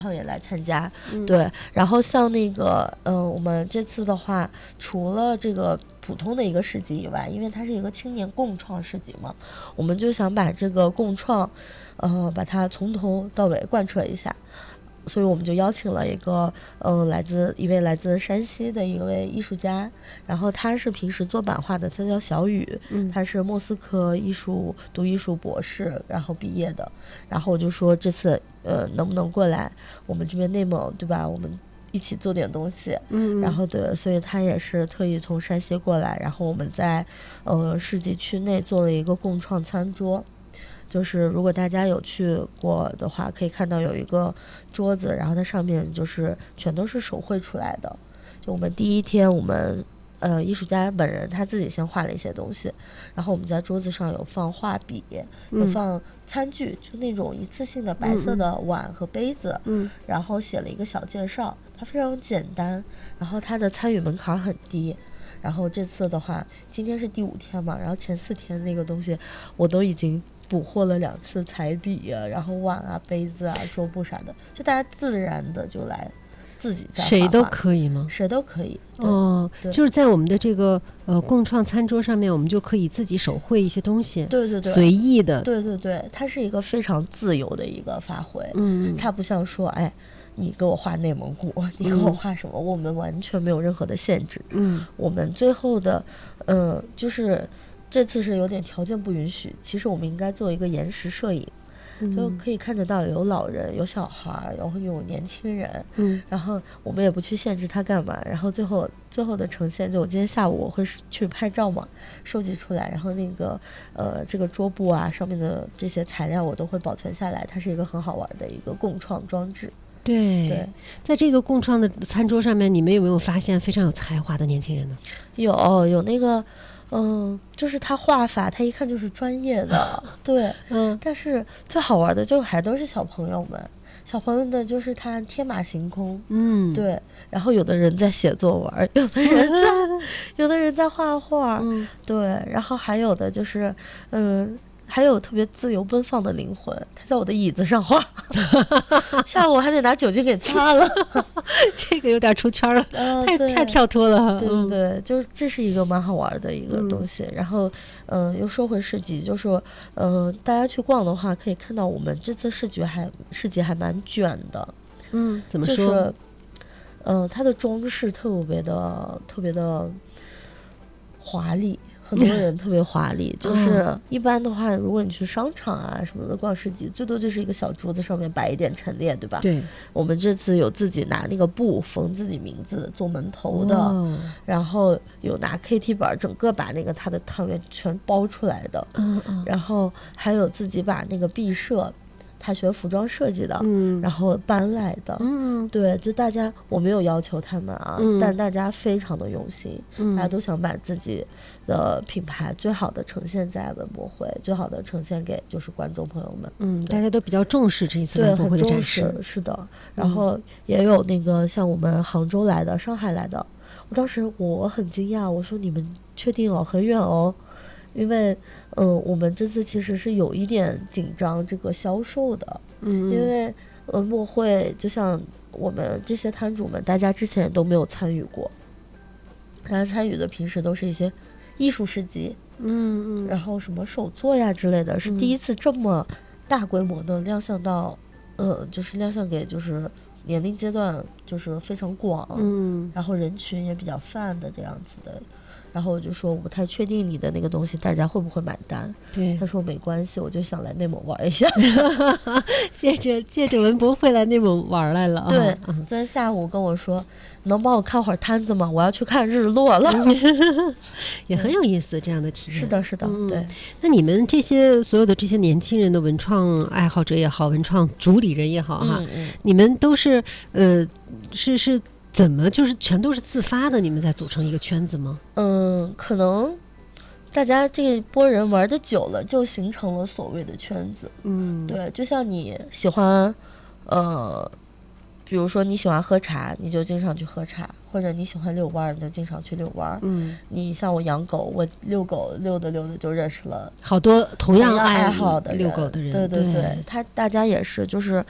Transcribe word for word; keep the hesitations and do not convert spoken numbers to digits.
然后也来参加、 嗯、 对，然后像那个呃我们这次的话除了这个普通的一个市集以外，因为它是一个青年共创市集嘛，我们就想把这个共创呃把它从头到尾贯彻一下，所以我们就邀请了一个嗯、呃，来自一位来自山西的一位艺术家，然后他是平时做版画的，他叫小雨、嗯、他是莫斯科艺术读艺术博士然后毕业的，然后我就说这次呃能不能过来我们这边内蒙对吧，我们一起做点东西，嗯，然后对，所以他也是特意从山西过来，然后我们在呃市集区内做了一个共创餐桌，就是如果大家有去过的话可以看到有一个桌子，然后它上面就是全都是手绘出来的，就我们第一天我们呃艺术家本人他自己先画了一些东西，然后我们在桌子上有放画笔、嗯、有放餐具，就那种一次性的白色的碗和杯子，嗯，然后写了一个小介绍，它非常简单，然后它的参与门槛很低，然后这次的话今天是第五天嘛，然后前四天那个东西我都已经捕获了两次彩笔啊，然后碗啊杯子啊桌布啥的，就大家自然的就来自己在画画， 谁都可以吗？ 谁都可以哦，就是在我们的这个呃共创餐桌上面我们就可以自己手绘一些东西， 对对对， 随意的， 对对对，它是一个非常自由的一个发挥，嗯，它不像说哎你给我画内蒙古你给我画什么、嗯、我们完全没有任何的限制，嗯，我们最后的呃就是这次是有点条件不允许，其实我们应该做一个延时摄影，就可以看得到有老人有小孩然后有年轻人，嗯，然后我们也不去限制他干嘛，然后最后最后的呈现就我今天下午我会去拍照嘛，收集出来，然后那个呃这个桌布啊上面的这些材料我都会保存下来，它是一个很好玩的一个共创装置。 对, 对在这个共创的餐桌上面你们有没有发现非常有才华的年轻人呢？ 有有那个嗯，就是他画法他一看就是专业的对，嗯，但是最好玩的就还都是小朋友们，小朋友的就是他天马行空，嗯，对，然后有的人在写作文，有的人在有的人在画画，嗯，对，然后还有的就是嗯还有特别自由奔放的灵魂，他在我的椅子上画下午还得拿酒精给擦了这个有点出圈了、呃、太太跳脱了， 对对对、嗯、就这是一个蛮好玩的一个东西、嗯、然后嗯、呃，又说回市集，就是说嗯、呃，大家去逛的话可以看到我们这次市集还市集还蛮卷的， 嗯，怎么说， 就是嗯、呃，它的装饰特别的特别的华丽，很多人特别华丽、嗯、就是一般的话如果你去商场啊什么的逛市集最多就是一个小桌子上面摆一点陈列，对吧？ 对， 我们这次有自己拿那个布缝自己名字做门头的、哦、然后有拿 K T 板整个把那个它的汤圆全包出来的，嗯嗯，然后还有自己把那个毕设他学服装设计的，嗯，然后搬来的，嗯，对，就大家我没有要求他们啊、嗯、但大家非常的用心、嗯、大家都想把自己的品牌最好的呈现在文博会，最好的呈现给就是观众朋友们， 嗯，大家都比较重视这一次文博会的展示， 对，很重视，是的，然后也有那个像我们杭州来的上海来的，我当时我很惊讶，我说你们确定哦，很远哦，因为嗯、呃，我们这次其实是有一点紧张这个销售的，嗯，因为文博会就像我们这些摊主们大家之前都没有参与过，大家参与的平时都是一些艺术市集，嗯嗯，然后什么手作呀之类的，是第一次这么大规模的亮相到呃，就是亮相给就是年龄阶段就是非常广，嗯，然后人群也比较泛的这样子的，然后我就说我不太确定你的那个东西大家会不会买单，对，他说没关系，我就想来内蒙玩一下借着借着文博会来内蒙玩来了， 对、嗯、昨天下午跟我说能帮我看会儿摊子吗，我要去看日落了也很有意思这样的体验， 是的是的、嗯、对。 那你们这些所有的这些年轻人的文创爱好者也好，文创主理人也好哈、嗯嗯，你们都是呃是是怎么就是全都是自发的，你们在组成一个圈子吗？ 嗯，可能大家这一波人玩的久了就形成了所谓的圈子，嗯，对，就像你喜欢呃比如说你喜欢喝茶你就经常去喝茶，或者你喜欢遛弯你就经常去遛弯，嗯，你像我养狗，我遛狗遛的遛的就认识了好多同样爱好的遛狗的人， 对对对，他大家也是就是